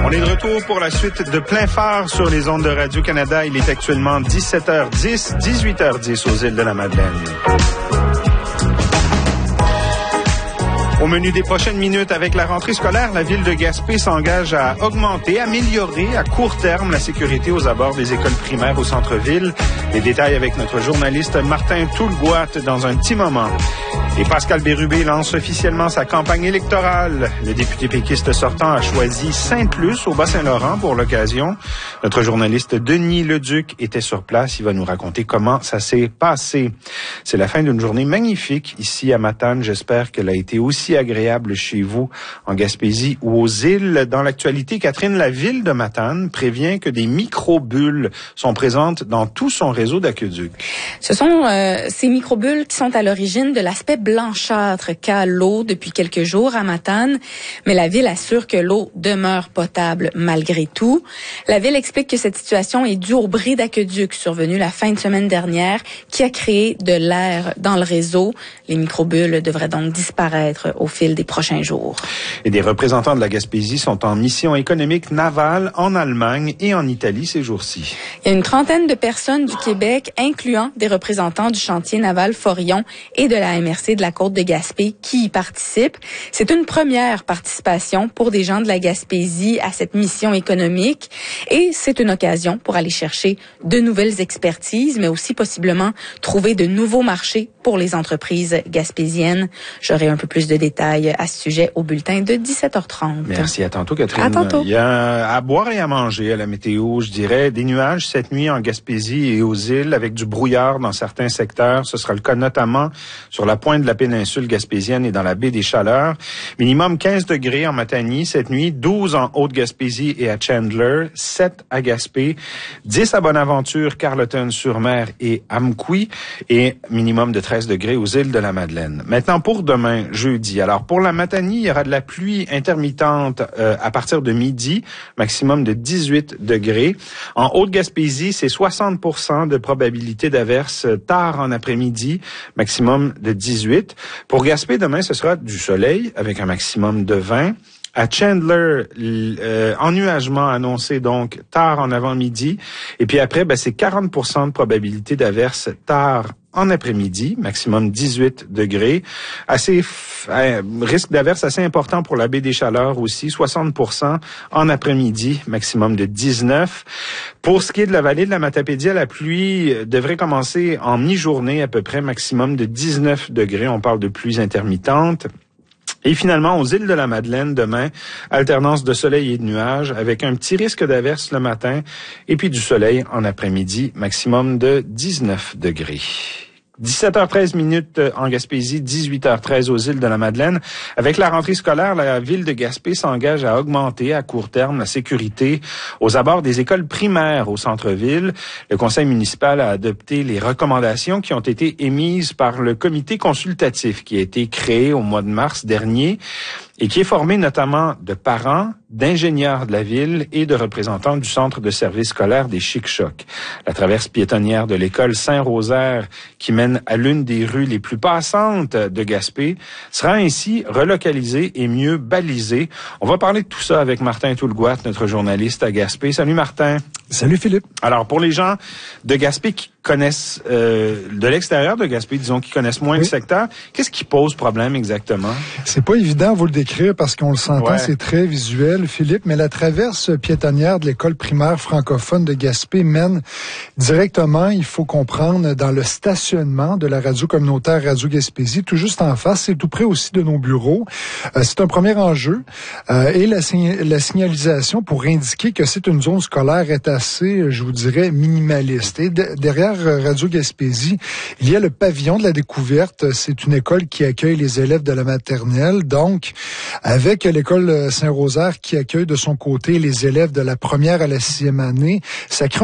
On est de retour pour la suite de Plein Phare sur les ondes de Radio-Canada. Il est actuellement 17h10, 18h10 aux îles de la Madeleine. Au menu des prochaines minutes, avec la rentrée scolaire, la ville de Gaspé s'engage à augmenter, améliorer à court terme la sécurité aux abords des écoles primaires au centre-ville. Les détails avec notre journaliste Martin Toulgoat dans un petit moment. Et Pascal Bérubé lance officiellement sa campagne électorale. Le député péquiste sortant a choisi Sainte-Luce au Bas-Saint-Laurent pour l'occasion. Notre journaliste Denis Leduc était sur place. Il va nous raconter comment ça s'est passé. C'est la fin d'une journée magnifique ici à Matane. J'espère qu'elle a été aussi agréable chez vous en Gaspésie ou aux îles. Dans l'actualité, Catherine, la ville de Matane prévient que des microbules sont présentes dans tout son réseau d'aqueducs. Ce sont ces microbules qui sont à l'origine de l'aspect blanchâtre qu'a l'eau depuis quelques jours à Matane, mais la ville assure que l'eau demeure potable malgré tout. La ville explique que cette situation est due au bris d'aqueduc survenu la fin de semaine dernière qui a créé de l'air dans le réseau. Les microbules devraient donc disparaître au fil des prochains jours. Et des représentants de la Gaspésie sont en mission économique navale en Allemagne et en Italie ces jours-ci. Il y a une trentaine de personnes du Québec, incluant des représentants du chantier naval Forion et de la MRC de la Côte de Gaspé qui y participent. C'est une première participation pour des gens de la Gaspésie à cette mission économique et c'est une occasion pour aller chercher de nouvelles expertises, mais aussi possiblement trouver de nouveaux marchés pour les entreprises gaspésiennes. J'aurai un peu plus de détails à ce sujet au bulletin de 17h30. Merci, à tantôt Catherine. À tantôt. Il y a à boire et à manger à la météo, je dirais. Des nuages cette nuit en Gaspésie et aux îles avec du brouillard dans certains secteurs. Ce sera le cas notamment sur la pointe de la péninsule gaspésienne et dans la baie des Chaleurs. Minimum 15 degrés en Matanie cette nuit, 12 en Haute-Gaspésie et à Chandler, 7 à Gaspé, 10 à Bonaventure, Carleton-sur-Mer et Amqui et minimum de 13 degrés aux îles de la Madeleine. Maintenant pour demain, jeudi. Alors pour la Matanie, il y aura de la pluie intermittente à partir de midi, maximum de 18 degrés. En Haute-Gaspésie, c'est 60% de probabilité d'averse tard en après-midi, maximum de 18. Pour Gaspé, demain, ce sera du soleil avec un maximum de 20. À Chandler, ennuagement annoncé donc tard en avant-midi. Et puis après, c'est 40% de probabilité d'averse tard en après-midi, maximum 18 degrés. Risque d'averse assez important pour la baie des Chaleurs aussi, 60% en après-midi, maximum de 19. Pour ce qui est de la vallée de la Matapédia, la pluie devrait commencer en mi-journée à peu près, maximum de 19 degrés. On parle de pluies intermittentes. Et finalement, aux îles de la Madeleine, demain, alternance de soleil et de nuages avec un petit risque d'averse le matin et puis du soleil en après-midi, maximum de 19 degrés. 17h13 minutes en Gaspésie, 18h13 aux îles de la Madeleine. Avec la rentrée scolaire, la ville de Gaspé s'engage à augmenter à court terme la sécurité aux abords des écoles primaires au centre-ville. Le conseil municipal a adopté les recommandations qui ont été émises par le comité consultatif qui a été créé au mois de mars dernier et qui est formé notamment de parents, d'ingénieurs de la ville et de représentants du centre de service scolaire des Chic-Chocs. La traverse piétonnière de l'école Saint-Rosaire, qui mène à l'une des rues les plus passantes de Gaspé, sera ainsi relocalisée et mieux balisée. On va parler de tout ça avec Martin Toulgoat, notre journaliste à Gaspé. Salut Martin. Salut Philippe. Alors pour les gens de Gaspé qui connaissent de l'extérieur de Gaspé, disons, qui connaissent moins le secteur, qu'est-ce qui pose problème exactement? C'est pas évident vous le décrire parce qu'on le s'entend, c'est très visuel, Philippe, mais la traverse piétonnière de l'école primaire francophone de Gaspé mène directement, il faut comprendre, dans le stationnement de la radio communautaire Radio Gaspésie, tout juste en face, c'est tout près aussi de nos bureaux. C'est un premier enjeu et la signalisation pour indiquer que c'est une zone scolaire est assez, je vous dirais, minimaliste. Et derrière Radio Gaspésie, il y a le pavillon de la découverte. C'est une école qui accueille les élèves de la maternelle. Donc, avec l'école Saint-Rosaire qui accueille de son côté les élèves de la première à la 6e année, ça crée